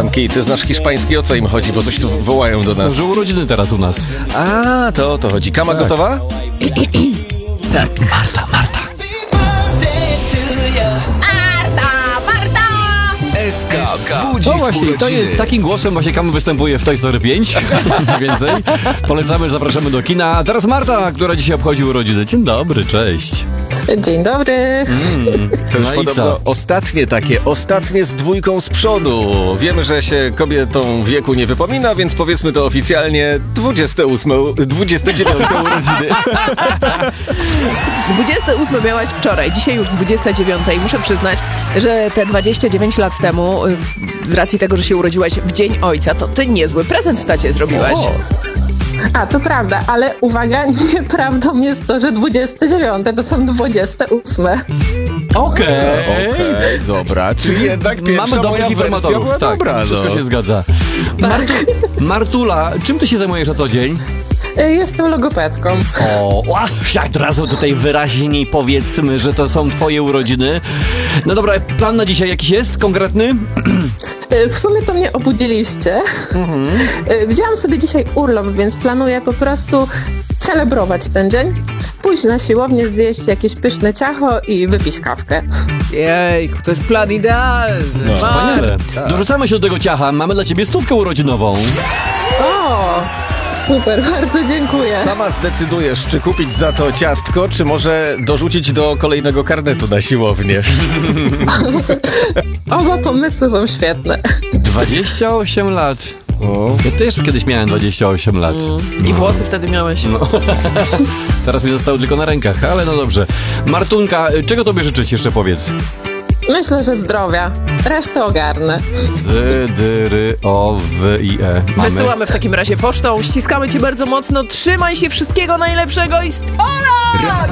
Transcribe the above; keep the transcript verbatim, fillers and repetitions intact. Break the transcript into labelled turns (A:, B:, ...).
A: Janki, ty znasz hiszpański, o co im chodzi, bo coś tu wołają do nas.
B: Że urodziny teraz u nas.
A: A, to o to chodzi. Kama tak. Gotowa?
B: Tak. Marta, Marta.
A: S K budzi
B: No właśnie, to jest takim głosem właśnie Kama występuje w Toy Story pięć. Więcej. Polecamy, zapraszamy do kina. A teraz Marta, która dzisiaj obchodzi urodziny. Dzień dobry, cześć.
C: Dzień dobry.
A: Mm, to już
B: No i
A: podobno
B: co?
A: ostatnie takie, ostatnie z dwójką z przodu. Wiemy, że się kobietom wieku nie wypomina, więc powiedzmy to oficjalnie dwudzieste ósme, dwudzieste dziewiąte urodziny.
D: dwudzieste ósme miałaś wczoraj, dzisiaj już dwudzieste dziewiąte i muszę przyznać, że te dwadzieścia dziewięć lat temu, z racji tego, że się urodziłaś w Dzień Ojca, to ty niezły prezent tacie zrobiłaś.
A: O.
C: A, to prawda, ale uwaga, nieprawdą jest to, że dwudzieste dziewiąte to są dwudzieste ósme.
B: Okej.
A: Okej, dobra, czyli jednak pierwsza
B: Mamy dobrych
A: moja
B: informatorów,
A: była
B: tak,
A: dobra,
B: wszystko
A: no.
B: się zgadza. Martu, Martula, czym ty się zajmujesz na co dzień?
C: Jestem logopedką.
B: O, ła, od razu tutaj wyraźniej powiedzmy, że to są twoje urodziny. No dobra, plan na dzisiaj jakiś jest konkretny?
C: W sumie to mnie obudziliście. Mhm. Wzięłam sobie dzisiaj urlop, więc planuję po prostu celebrować ten dzień. Pójść na siłownię, zjeść jakieś pyszne ciacho i wypić kawkę.
D: Jejku, to jest plan idealny.
A: No.
B: Wspaniale.
A: Tak.
B: Dorzucamy się do tego ciacha, mamy dla ciebie stówkę urodzinową.
C: O! Super, bardzo dziękuję.
A: Sama zdecydujesz, czy kupić za to ciastko, czy może dorzucić do kolejnego karnetu na siłownię.
C: Oba pomysły są świetne.
B: dwadzieścia osiem lat. O. Ja też kiedyś miałem dwadzieścia osiem lat.
D: Mm. I włosy wtedy miałeś.
B: No. Teraz mi zostało tylko na rękach, ale no dobrze. Martunka, czego tobie życzyć jeszcze powiedz?
C: Myślę, że zdrowia. Resztę ogarnę.
B: Z, d, r, o, w, i, e. Mamy.
D: Wysyłamy w takim razie pocztą, ściskamy cię bardzo mocno, trzymaj się, wszystkiego najlepszego i sto lat!